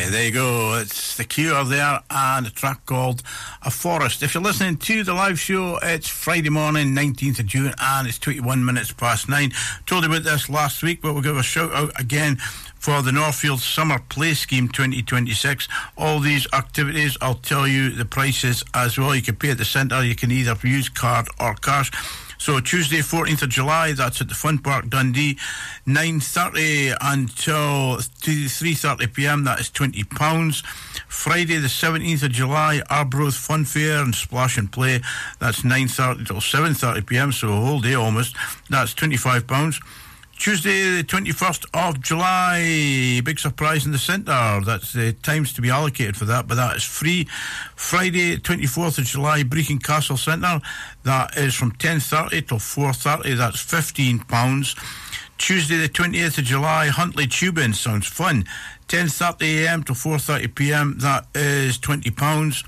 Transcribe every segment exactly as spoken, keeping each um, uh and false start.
there you go. It's The Cure there and a track called A Forest. If you're listening to the live show, it's Friday morning, nineteenth of June, and it's twenty-one minutes past nine. Told you about this last week, but we'll give a shout out again for the Northfield Summer Play Scheme twenty twenty-six. All these activities, I'll tell you the prices as well. You can pay at the centre. You can either use card or cash. So Tuesday, fourteenth of July, that's at the Fun Park, Dundee, nine thirty until three thirty p m, that is twenty pounds. Friday, the seventeenth of July, Arbroath Fun Fair and Splash and Play, that's nine thirty till seven thirty p m, so a whole day almost, that's twenty-five pounds. Tuesday, the twenty-first of July, big surprise in the centre. That's the times to be allocated for that, but that is free. Friday, twenty-fourth of July, Brecon Castle Centre. That is from ten thirty till four thirty. That's fifteen pounds. Tuesday, the twentieth of July, Huntly Tubing. Sounds fun. ten thirty a m to four thirty p m. That is twenty pounds.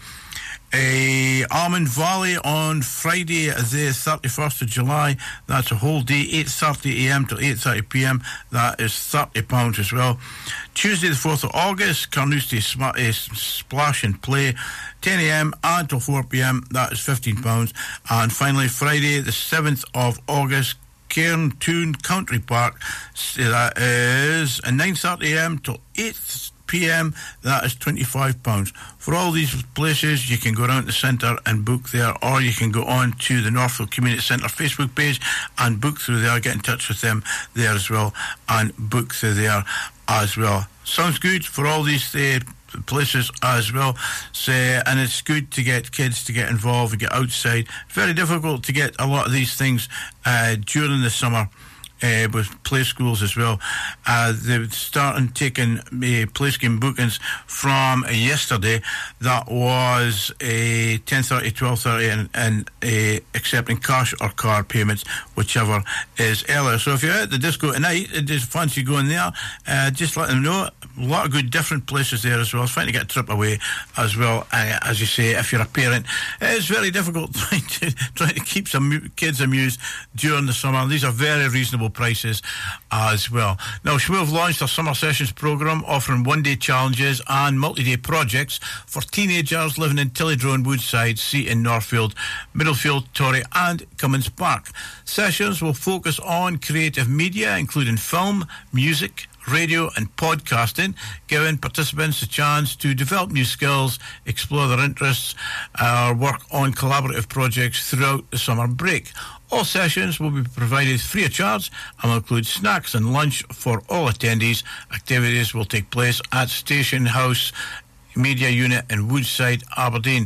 Uh, Almond Valley on Friday the thirty-first of July, that's a whole day, eight thirty a m to eight thirty p m, that is thirty pounds as well. Tuesday the fourth of August, Carnoustie Sm- uh, Splash and Play, ten a m until four p m, that is fifteen pounds. And finally Friday the seventh of August, Cairntoon Country Park, that is nine thirty a m till eight p m, that is twenty-five pounds. For all these places, you can go around the centre and book there, or you can go on to the Northfield Community Centre Facebook page and book through there, get in touch with them there as well, and book through there as well. Sounds good for all these uh, places as well. So, and it's good to get kids to get involved and get outside. Very difficult to get a lot of these things uh, during the summer. Uh, with play schools as well. Uh, they're starting taking uh, play scheme bookings from uh, yesterday. That was uh, ten thirty, twelve thirty, and, and uh, accepting cash or card payments, whichever is earlier. So if you're at the disco tonight and just fancy going there, uh, just let them know. A lot of good different places there as well. It's fine to get a trip away as well. Uh, as you say, if you're a parent, it's very difficult trying to, trying to keep some kids amused during the summer. These are very reasonable prices as well. Now, Shmoo have launched a summer sessions programme offering one-day challenges and multi-day projects for teenagers living in Tillydrone, Woodside, Seaton, Northfield, Middlefield, Torrey and Cummins Park. Sessions will focus on creative media, including film, music, radio and podcasting, giving participants a chance to develop new skills, explore their interests, or work on collaborative projects throughout the summer break. All sessions will be provided free of charge and will include snacks and lunch for all attendees. Activities will take place at Station House Media Unit in Woodside, Aberdeen.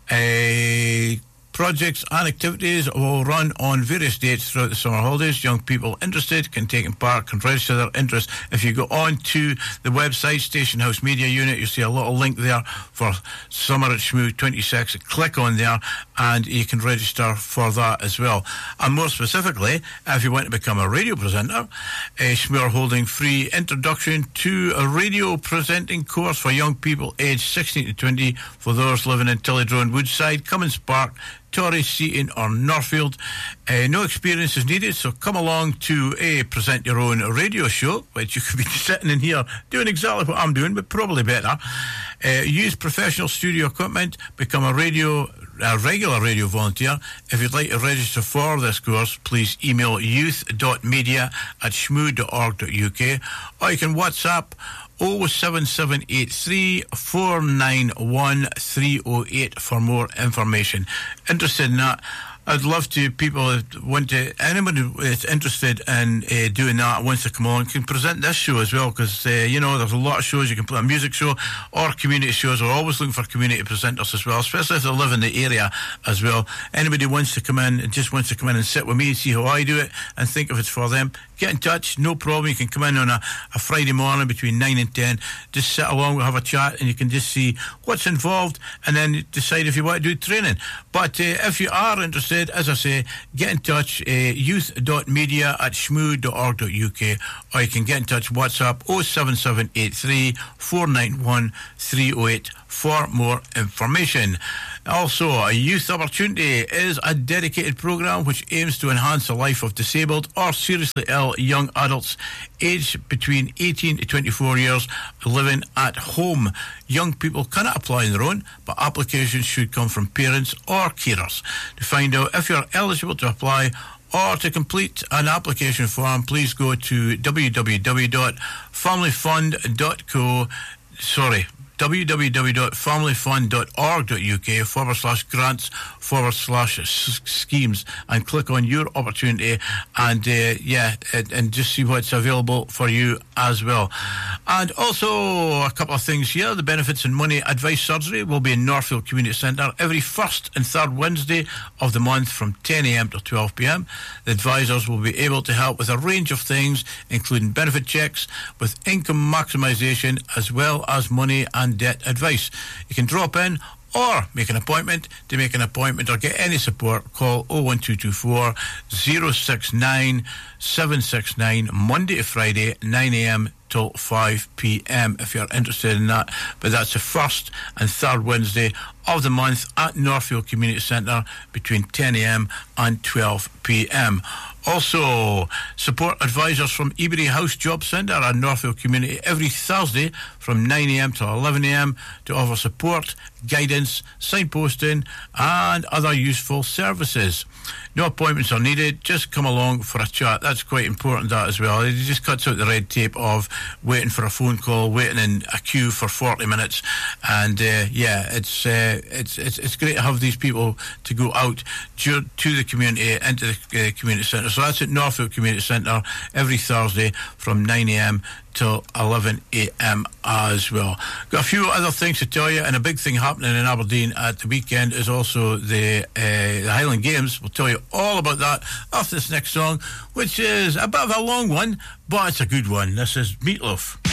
Uh, Projects and activities will run on various dates throughout the summer holidays. Young people interested can take part, can register their interest. If you go on to the website, Station House Media Unit, you'll see a little link there for Summer at Shmoo twenty-six. Click on there and you can register for that as well. And more specifically, if you want to become a radio presenter, uh, Shmoo are holding free introduction to a radio presenting course for young people aged sixteen to twenty for those living in Tillydrone, Woodside, Cummins Park, Torrey, Seaton or Northfield. Uh, no experience is needed, so come along to uh, present your own radio show, which you could be sitting in here doing exactly what I'm doing, but probably better. Uh, use professional studio equipment, become a radio a regular radio volunteer. If you'd like to register for this course, please email youth dot media at shmoo dot org dot u k, or you can WhatsApp oh seven seven eight three, four nine one, three oh eight for more information. Interested in that? I'd love to, people that want to, anybody that's interested in uh, doing that, wants to come on, can present this show as well, because, uh, you know, there's a lot of shows. You can put a music show or community shows. We're always looking for community presenters as well, especially if they live in the area as well. Anybody wants to come in and just wants to come in and sit with me and see how I do it and think if it's for them, get in touch, no problem. You can come in on a, a Friday morning between nine and ten, just sit along, we'll have a chat, and you can just see what's involved and then decide if you want to do training. But uh, if you are interested, as I say, get in touch, uh, youth dot media at shmoo dot org dot u k, or you can get in touch, WhatsApp oh seven seven eight three, four nine one, three oh eight for more information. Also, a Youth Opportunity is a dedicated programme which aims to enhance the life of disabled or seriously ill young adults aged between eighteen to twenty-four years living at home. Young people cannot apply on their own, but applications should come from parents or carers. To find out if you're eligible to apply or to complete an application form, please go to w w w dot family fund dot co, sorry, w w w dot family fund dot org dot u k forward slash grants forward slash s- schemes and click on your opportunity and uh, yeah and, and just see what's available for you as well. And also a couple of things here. The Benefits and Money Advice Surgery will be in Northfield Community Centre every first and third Wednesday of the month from ten a m to twelve p m. The advisors will be able to help with a range of things, including benefit checks, with income maximisation, as well as money and debt advice. You can drop in or make an appointment. To make an appointment or get any support, call oh one two two four, oh six nine, seven six nine, Monday to Friday, nine a m till five p m if you're interested in that. But that's the first and third Wednesday of the month at Northfield Community Centre between ten a m and twelve p m. Also, support advisors from Ebury House Job Centre and Northfield Community every Thursday from nine a m to eleven a m to offer support, guidance, signposting and other useful services. No appointments are needed, just come along for a chat. That's quite important, that as well. It just cuts out the red tape of waiting for a phone call, waiting in a queue for forty minutes. And uh, yeah, it's, uh, it's it's it's great to have these people to go out to, to the community, into the uh, community centre. So that's at Northfield Community Centre every Thursday from nine a m till eleven a m as well. Got a few other things to tell you, and a big thing happening in Aberdeen at the weekend is also the, uh, the Highland Games. We'll tell you all about that after this next song, which is a bit of a long one, but it's a good one. This is Meatloaf.